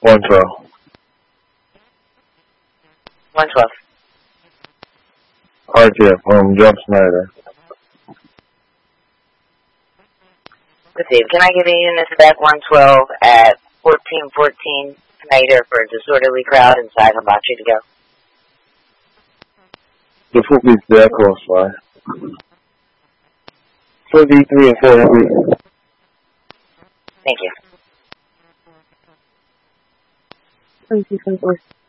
112. 112. RTF, John Snyder. Let's see, can I get a unit to back 112 at 1414 Snyder for a disorderly crowd inside Hibachi to go? The footbeat's there close by. 4D3 and 4 heavy. Thank you. Thank you.